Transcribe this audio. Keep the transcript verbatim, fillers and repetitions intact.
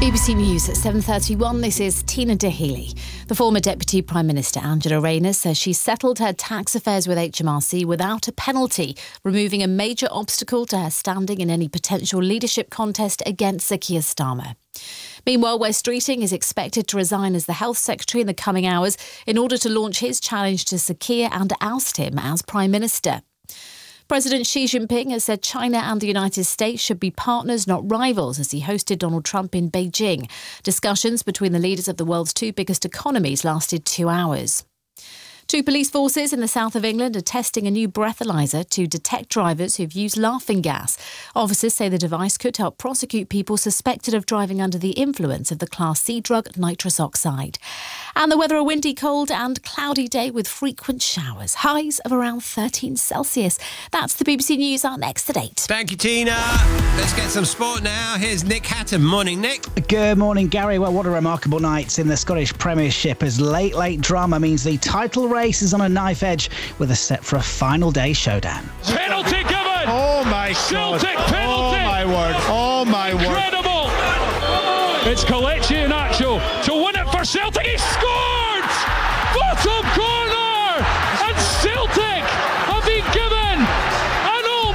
B B C News at seven thirty-one, this is Tina Daheley. The former Deputy Prime Minister Angela Rayner says she settled her tax affairs with H M R C without a penalty, removing a major obstacle to her standing in any potential leadership contest against Sir Keir Starmer. Meanwhile, Wes Streeting is expected to resign as the Health Secretary in the coming hours in order to launch his challenge to Sir Keir and oust him as Prime Minister. President Xi Jinping has said China and the United States should be partners, not rivals, as he hosted Donald Trump in Beijing. Discussions between the leaders of the world's two biggest economies lasted two hours. Two police forces in the south of England are testing a new breathalyzer to detect drivers who've used laughing gas. Officers say the device could help prosecute people suspected of driving under the influence of the Class C drug nitrous oxide. And the weather, a windy, cold and cloudy day with frequent showers. Highs of around thirteen Celsius. That's the B B C News. Our next to date. Thank you, Tina. Let's get some sport now. Here's Nick Hatton. Morning, Nick. Good morning, Gary. Well, what a remarkable night in the Scottish Premiership as late, late drama means the title race is on a knife edge with a set for a final day showdown. Penalty given! Oh, my Celtic God. penalty! Oh, my word. Oh, my word. Incredible! It's Kelechi Iheanacho to win it for Celtic. He scored! Bottom corner!